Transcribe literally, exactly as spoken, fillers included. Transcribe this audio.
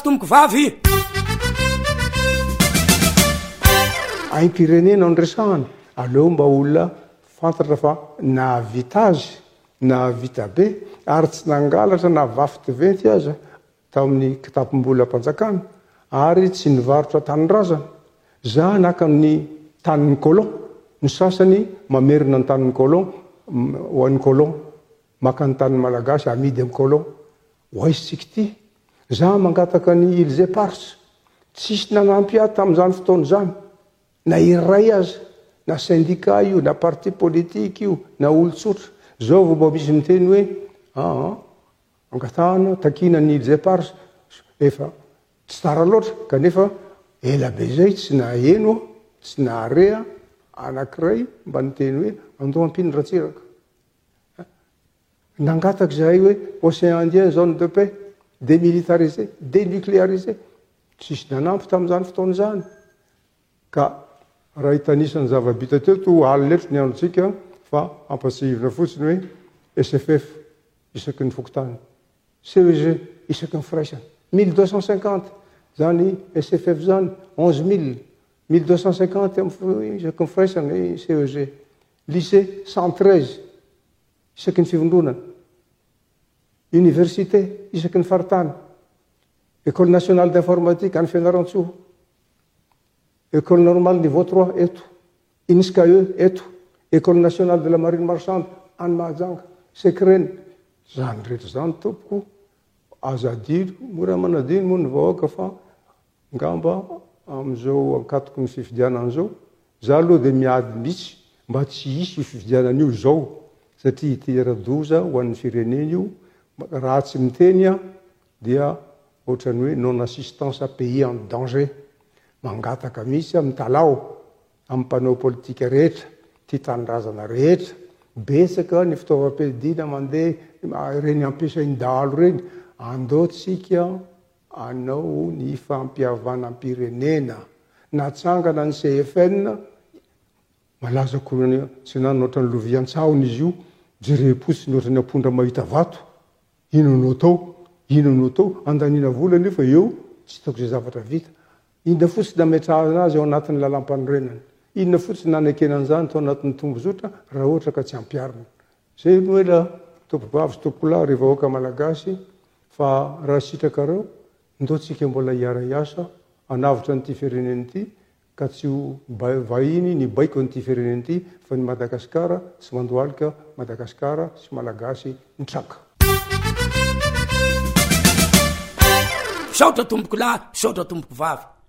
tomboko vavy aim-pirenena andresahany aleo mba olona fantatra fa nahavita azy nahavita be ary tsy nangalatra na vafy venty aza tamin'ny kitapom-bola mpanjakana ary tsy nivarotra tanindrazana za naka ny tanin'ny colon ny sasany mamerina ny tanin'ny colon ho an'ny colon maka ny tanin'ny malagasy amidy amin'ny colon ho aisytsika ty za mangataka ny îles éparses tsisy nanampy ahy tamin'izany fotoana zany na iray aza na syndicat io na parti politique io na olotsotra zao vao mba misy miteny hoe aa angatahana takina ny îles éparses efa tsy tara loatra kanefa ela be zay tsy naheno tsy naharea anankiray mba niteny hoe andao ampiny ratsiraka nangataka zahay hoe océan indien zone de paix démilitarisé dénucléarisé tsisy nanampy tamin'izany fotoana zany ka raha hitanisany zava-bita teo to aliletro ny androtsika fa ampatsihivina fotsiny hoe S F F isaky ny fokotany C E G isaky ny firaisana mille deux cent cinquante zany S F F zany onze mille mille deux cent cinquante isaky ny firaisana C E G lycée cent treize isaky ny fivondronana université isaky ny faritany école nationale d'informatique any Fianaratsoa école normale niveau trois eto I N S C A E eto école nationale de la marine marchande any Mahajanga Sekreny zany rehetra zany tompoko azadino mora manadino moa ny vahoaka fa ngamba am'izao ankatoko ny fifidianan'izao za aloha dia miady mihitsy mba tsy hisy fifidianan'io zao satria itera-doza ho an'ny firenena io raha tsy miteny a dia ohatrany hoe non assistance à pays en danger mangataka mihitsy amin'ny talao amin'ny mpanao politika rehetra ty tanindrazana rehetra betsaka ny fitaovam-piadina mandeha reny ampiasain-dalo reny andaotsika anao ny fampiavanam-pirenena natsangana ny C F N malaza koa tsy nany ohatrany lovian-tsahony izy io jerem-potsiny ohatrany ampondra mahita vato ino no tao ino no tao andanina vola nefa eo tsy hitako zay zavatra vita inona fotsiny nametrahana azy ao anatin'ny lalam-panorenana inona fotsiny nanekenan'izany tao anatin'ny tombo zotra raha ohatra ka tsy ampiarina zay no hoe la tompokavy sy tompokolahy ry vahoaka malagasy fa raha sitrakareo ndaotsika mbola hiara-iasa anavitra n'ity fireneny ity ka tsy ho vahiny ny baiko n'ity fireneny ity fa ny Madagasikara sy mandohalika Madagasikara sy malagasy nitraka saotra tomboko lahy saotra tomboko vavy